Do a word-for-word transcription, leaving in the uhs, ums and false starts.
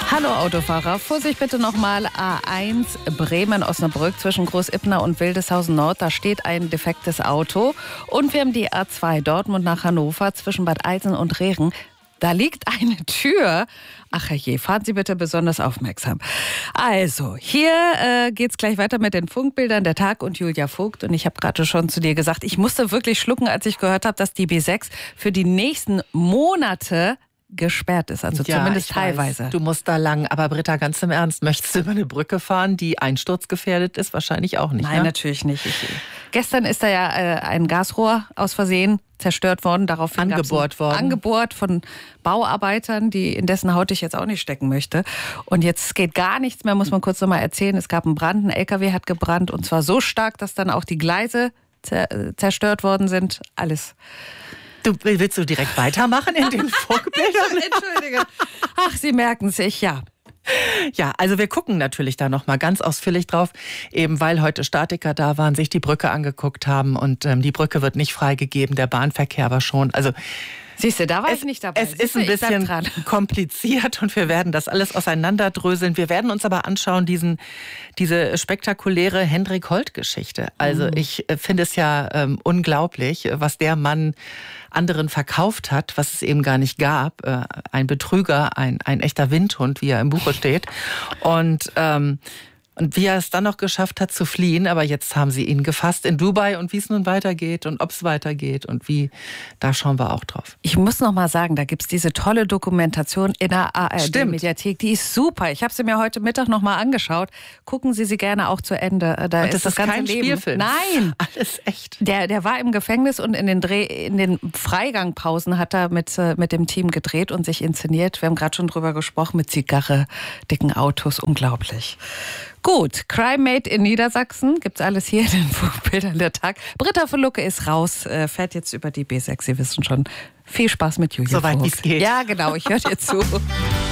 Hallo Autofahrer, Vorsicht bitte nochmal A eins Bremen-Osnabrück zwischen Groß-Ippner und Wildeshausen-Nord. Da steht ein defektes Auto. Und wir haben die A zwei Dortmund nach Hannover zwischen Bad Eilsen und Rehren. Da liegt eine Tür. Ach je, fahren Sie bitte besonders aufmerksam. Also, hier äh, geht's gleich weiter mit den Funkbildern der Tag und Julia Vogt. Und ich habe gerade schon zu dir gesagt, ich musste wirklich schlucken, als ich gehört habe, dass die B sechs für die nächsten Monate gesperrt ist, also ja, zumindest ich teilweise. Weiß, du musst da lang, aber Britta, ganz im Ernst, möchtest du über eine Brücke fahren, die einsturzgefährdet ist? Wahrscheinlich auch nicht. Nein, ne? natürlich nicht. Ich, gestern ist da ja äh, ein Gasrohr aus Versehen zerstört worden, daraufhin angebohrt worden. Angebohrt von Bauarbeitern, die in dessen Haut ich jetzt auch nicht stecken möchte. Und jetzt geht gar nichts mehr, muss man kurz noch mal erzählen. Es gab einen Brand, ein L K W hat gebrannt und zwar so stark, dass dann auch die Gleise zer- zerstört worden sind. Alles. Du, willst du direkt weitermachen in den Funkbildern? Entschuldige. Ach, Sie merken sich, ja. Ja, also wir gucken natürlich da noch mal ganz ausführlich drauf, eben weil heute Statiker da waren, sich die Brücke angeguckt haben und ähm, die Brücke wird nicht freigegeben, der Bahnverkehr aber schon. Also siehst du, da war es, ich nicht dabei. Es ist ein Siehste, bisschen kompliziert und wir werden das alles auseinanderdröseln. Wir werden uns aber anschauen, diesen, diese spektakuläre Hendrik-Holt-Geschichte. Also mhm. ich finde es ja ähm, unglaublich, was der Mann anderen verkauft hat, was es eben gar nicht gab. Äh, ein Betrüger, ein, ein echter Windhund, wie er im Buche steht. Und ähm, Und wie er es dann noch geschafft hat zu fliehen, aber jetzt haben sie ihn gefasst in Dubai und wie es nun weitergeht und ob es weitergeht und wie, da schauen wir auch drauf. Ich muss noch mal sagen, da gibt es diese tolle Dokumentation in der A R D-Mediathek, die ist super. Ich habe sie mir heute Mittag noch mal angeschaut. Gucken Sie sie gerne auch zu Ende. Da und das ist das ist ganze kein Leben. Spielfilm. Nein. Alles echt. Der, der war im Gefängnis und in den, Dreh, in den Freigangpausen hat er mit, mit dem Team gedreht und sich inszeniert. Wir haben gerade schon drüber gesprochen, mit Zigarre, dicken Autos, unglaublich. Gut, Crime Made in Niedersachsen, gibt's alles hier in den Funkbildern der Tag. Britta von Lucke ist raus, äh, fährt jetzt über die B sechs. Sie wissen schon, viel Spaß mit Julia. Soweit wie es geht. Ja, genau, ich höre dir zu.